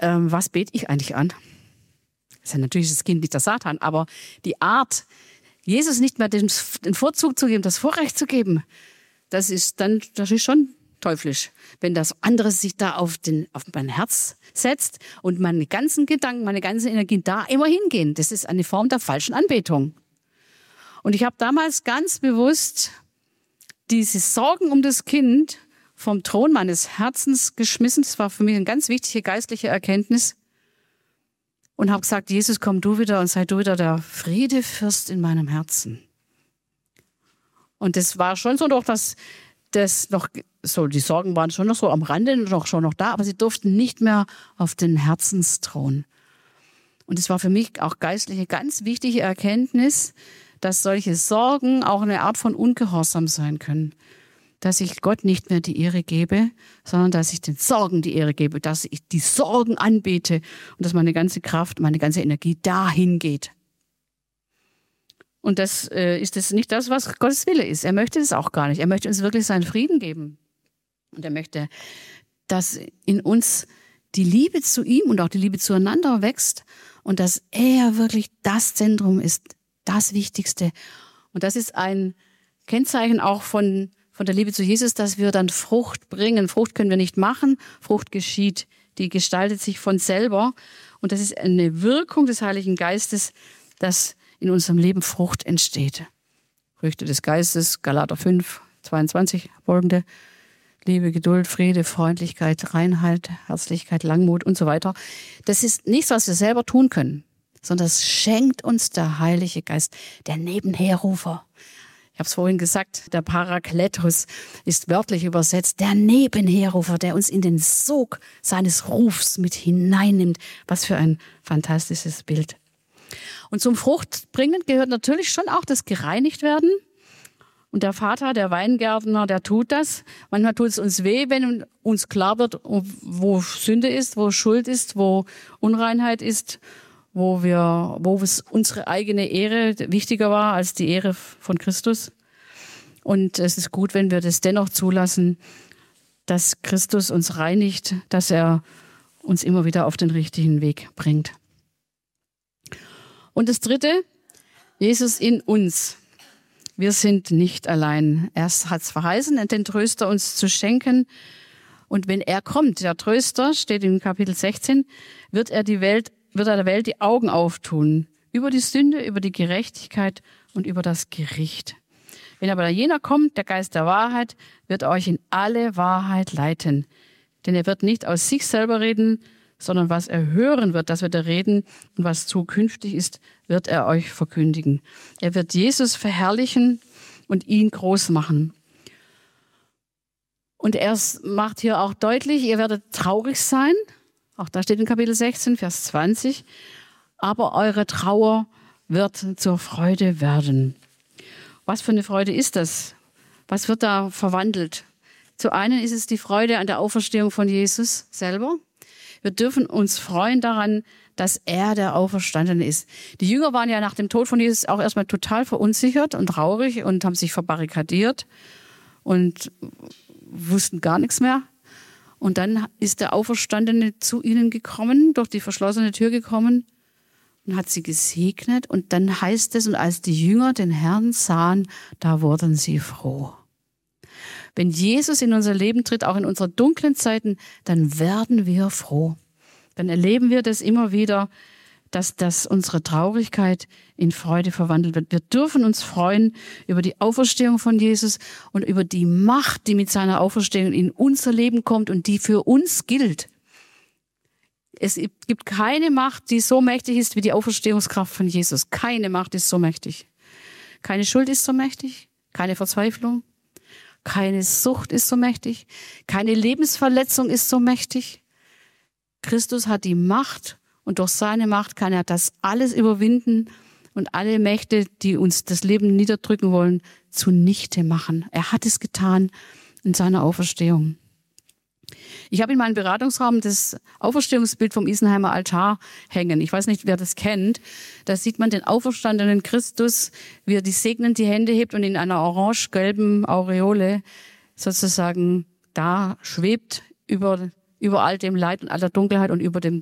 was bete ich eigentlich an? Das ist ja natürlich das Kind, nicht der Satan, aber die Art, Jesus nicht mehr den Vorzug zu geben, das Vorrecht zu geben, das ist schon teuflisch. Wenn das andere sich da auf mein Herz setzt und meine ganzen Gedanken, meine ganze Energie da immer hingehen, das ist eine Form der falschen Anbetung. Und ich habe damals ganz bewusst diese Sorgen um das Kind vom Thron meines Herzens geschmissen. Das war für mich eine ganz wichtige geistliche Erkenntnis. Und habe gesagt, Jesus, komm du wieder und sei du wieder der Friedefürst in meinem Herzen. Und das war schon so doch, dass das noch so, die Sorgen waren schon noch so am Rande, schon noch da, aber sie durften nicht mehr auf den Herzensthron. Und es war für mich auch geistliche ganz wichtige Erkenntnis, dass solche Sorgen auch eine Art von Ungehorsam sein können. Dass ich Gott nicht mehr die Ehre gebe, sondern dass ich den Sorgen die Ehre gebe, dass ich die Sorgen anbete und dass meine ganze Kraft, meine ganze Energie dahin geht. Und das ist das nicht das, was Gottes Wille ist. Er möchte das auch gar nicht. Er möchte uns wirklich seinen Frieden geben. Und er möchte, dass in uns die Liebe zu ihm und auch die Liebe zueinander wächst und dass er wirklich das Zentrum ist, das Wichtigste. Und das ist ein Kennzeichen auch von der Liebe zu Jesus, dass wir dann Frucht bringen. Frucht können wir nicht machen, Frucht geschieht. Die gestaltet sich von selber. Und das ist eine Wirkung des Heiligen Geistes, dass in unserem Leben Frucht entsteht. Früchte des Geistes, Galater 5, 22 folgende. Liebe, Geduld, Friede, Freundlichkeit, Reinheit, Herzlichkeit, Langmut und so weiter. Das ist nichts, was wir selber tun können, sondern das schenkt uns der Heilige Geist, der Nebenherrufer. Ich habe es vorhin gesagt, der Parakletos ist wörtlich übersetzt, der Nebenherrufer, der uns in den Sog seines Rufs mit hineinnimmt. Was für ein fantastisches Bild. Und zum Fruchtbringen gehört natürlich schon auch das Gereinigtwerden. Und der Vater, der Weingärtner, der tut das. Manchmal tut es uns weh, wenn uns klar wird, wo Sünde ist, wo Schuld ist, wo Unreinheit ist, wo es unsere eigene Ehre wichtiger war als die Ehre von Christus. Und es ist gut, wenn wir das dennoch zulassen, dass Christus uns reinigt, dass er uns immer wieder auf den richtigen Weg bringt. Und das Dritte, Jesus in uns. Wir sind nicht allein. Er hat es verheißen, den Tröster uns zu schenken. Und wenn er kommt, der Tröster, steht im Kapitel 16, wird er der Welt die Augen auftun. Über die Sünde, über die Gerechtigkeit und über das Gericht. Wenn aber jener kommt, der Geist der Wahrheit, wird euch in alle Wahrheit leiten. Denn er wird nicht aus sich selber reden, sondern was er hören wird, das wird er reden. Und was zukünftig ist, wird er euch verkündigen. Er wird Jesus verherrlichen und ihn groß machen. Und er macht hier auch deutlich, ihr werdet traurig sein. Auch da steht in Kapitel 16, Vers 20. Aber eure Trauer wird zur Freude werden. Was für eine Freude ist das? Was wird da verwandelt? Zu einen ist es die Freude an der Auferstehung von Jesus selber. Wir dürfen uns freuen daran, dass er der Auferstandene ist. Die Jünger waren ja nach dem Tod von Jesus auch erstmal total verunsichert und traurig und haben sich verbarrikadiert und wussten gar nichts mehr. Und dann ist der Auferstandene zu ihnen gekommen, durch die verschlossene Tür gekommen und hat sie gesegnet. Und dann heißt es, und als die Jünger den Herrn sahen, da wurden sie froh. Wenn Jesus in unser Leben tritt, auch in unseren dunklen Zeiten, dann werden wir froh. Dann erleben wir das immer wieder, dass unsere Traurigkeit in Freude verwandelt wird. Wir dürfen uns freuen über die Auferstehung von Jesus und über die Macht, die mit seiner Auferstehung in unser Leben kommt und die für uns gilt. Es gibt keine Macht, die so mächtig ist wie die Auferstehungskraft von Jesus. Keine Macht ist so mächtig. Keine Schuld ist so mächtig, keine Verzweiflung. Keine Sucht ist so mächtig. Keine Lebensverletzung ist so mächtig. Christus hat die Macht und durch seine Macht kann er das alles überwinden und alle Mächte, die uns das Leben niederdrücken wollen, zunichte machen. Er hat es getan in seiner Auferstehung. Ich habe in meinem Beratungsraum das Auferstehungsbild vom Isenheimer Altar hängen. Ich weiß nicht, wer das kennt. Da sieht man den auferstandenen Christus, wie er die segnend die Hände hebt und in einer orange-gelben Aureole sozusagen da schwebt über all dem Leid und aller Dunkelheit und über dem